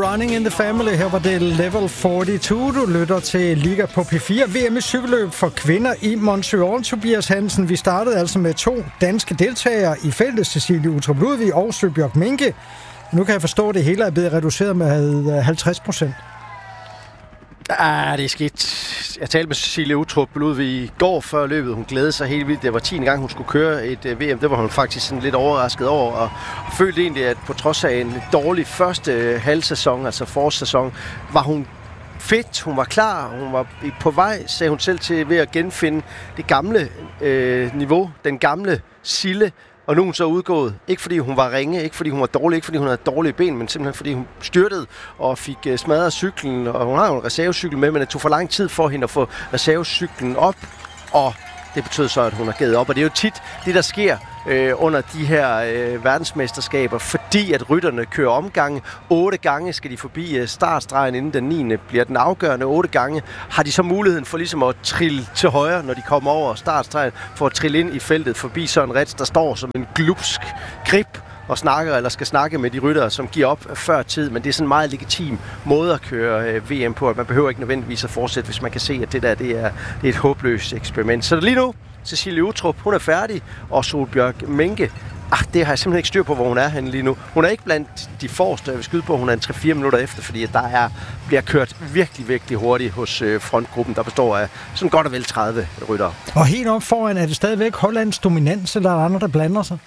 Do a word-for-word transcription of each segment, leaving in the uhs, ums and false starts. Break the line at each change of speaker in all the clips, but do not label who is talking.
Running in the Family. Her var det Level fireogfyrre. Du lytter til Liga på P fire. V M i cykelløb for kvinder i Montreal. Tobias Hansen, vi startede altså med to danske deltagere i feltet. Cecilie Uttrup Ludvig og Sølbjørg Minke. Nu kan jeg forstå, at det hele er blevet reduceret med halvtreds procent.
Ah, det er skidt. Jeg talte med Cecilie Uttrup Ludvig i går før løbet. Hun glædede sig helt vildt. Det var tiende gang, hun skulle køre et uh, V M. Det var hun faktisk sådan lidt overrasket over. Og, og følte egentlig, at på trods af en dårlig første uh, halvsæson, altså forårssæson, var hun fedt. Hun var klar. Hun var på vej, sagde hun selv, til ved at genfinde det gamle øh, niveau. Den gamle Sille. Og nu er hun så udgået. Ikke fordi hun var ringe, ikke fordi hun var dårlig, ikke fordi hun havde dårlige ben, men simpelthen fordi hun styrtede og fik uh, smadret cyklen. Og hun har jo en reservecykel med, men det tog for lang tid for hende at få reservecyklen op. Og det betød så, at hun har givet op. Og det er jo tit det, der sker øh, under de her øh, verdensmesterskaber, fordi at rytterne kører omgange. Otte gange skal de forbi øh, startstregen, inden den niende bliver den afgørende. Otte gange har de så muligheden for ligesom at trille til højre, når de kommer over startstregen, for at trille ind i feltet forbi Søren Retz, der står som en glupsk grip og snakker eller skal snakke med de ryttere, som giver op før tid, men det er sådan en meget legitim måde at køre øh, V M på, at man behøver ikke nødvendigvis at fortsætte, hvis man kan se, at det der det er, det er et håbløst eksperiment. Så lige nu, Cecilie Uttrup, hun er færdig, og Sølbjørg Minke, ah, det har jeg simpelthen ikke styr på, hvor hun er henne lige nu. Hun er ikke blandt de forreste, jeg vil skyde på, hun er en tre fire minutter efter, fordi der er, bliver kørt virkelig, virkelig hurtigt hos øh, frontgruppen, der består af sådan godt og vel tredive ryttere.
Og helt op foran er det stadigvæk Hollands dominans, eller er der andre, der blander sig?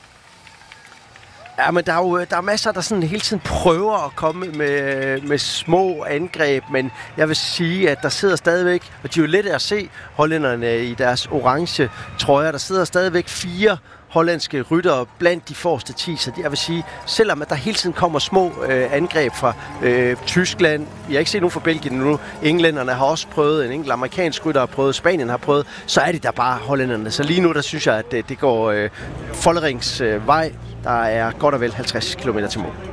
Ja, men der er jo der er masser, der sådan hele tiden prøver at komme med, med små angreb, men jeg vil sige, at der sidder stadigvæk, og de er jo lette at se, hollænderne i deres orange trøjer, der sidder stadigvæk fire hollandske ryttere blandt de forreste ti, så jeg vil sige, selvom at der hele tiden kommer små øh, angreb fra øh, Tyskland, vi har ikke set nogen fra Belgien nu, englænderne har også prøvet, en enkelt amerikansk rytter har prøvet, Spanien har prøvet, så er det der bare hollænderne. Så lige nu, der synes jeg, at det, det går øh, Follerings øh, vej. Der er godt og vel halvtreds kilometer til mål.